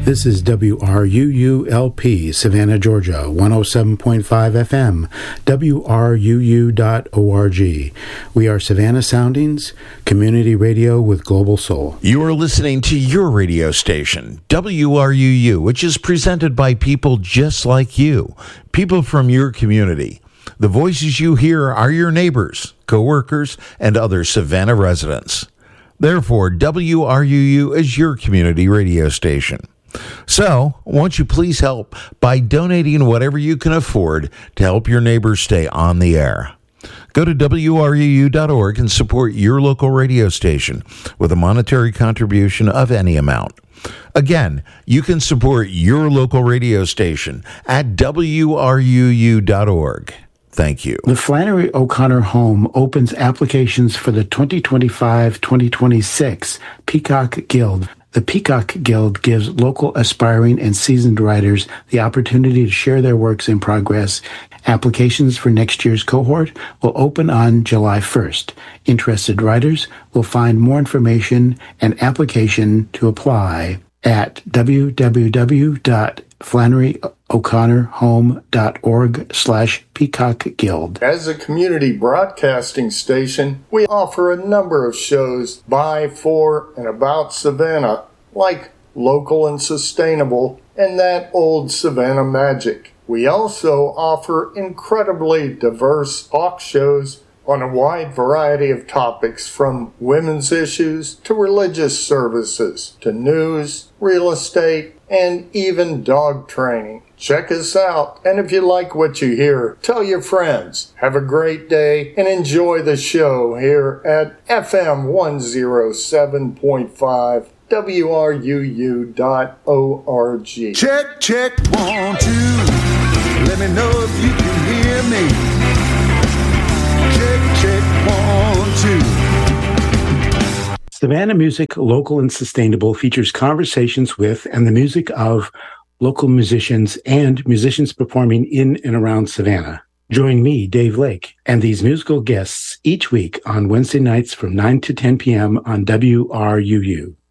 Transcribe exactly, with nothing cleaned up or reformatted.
This is W R U U L P, Savannah, Georgia, one oh seven point five F M, W R U U dot org. We are Savannah Soundings, community radio with global soul. You are listening to your radio station, W R U U, which is presented by people just like you, people from your community. The voices you hear are your neighbors, coworkers, and other Savannah residents. Therefore, W R U U is your community radio station. So, won't you please help by donating whatever you can afford to help your neighbors stay on the air? Go to W R U U dot org and support your local radio station with a monetary contribution of any amount. Again, you can support your local radio station at W R U U dot org. Thank you. The Flannery O'Connor Home opens applications for the twenty twenty-five twenty twenty-six Peacock Guild. The Peacock Guild gives local aspiring and seasoned writers the opportunity to share their works in progress. Applications for next year's cohort will open on July first. Interested writers will find more information and application to apply at w w w dot flannery o'connor home dot org slash peacock guild. As a community broadcasting station, we offer a number of shows by, for, and about Savannah, like Local and Sustainable and That Old Savannah Magic. We also offer incredibly diverse talk shows on a wide variety of topics, from women's issues to religious services to news, real estate, and even dog training. Check us out, and if you like what you hear, tell your friends. Have a great day and enjoy the show here at F M one oh seven point five W R U U dot org. Check, check, one, two. Let me know if you can hear me. Check, check, one, two. Savannah Music, Local and Sustainable features conversations with and the music of local musicians and musicians performing in and around Savannah. Join me, Dave Lake, and these musical guests each week on Wednesday nights from nine to ten p.m. on W R U U.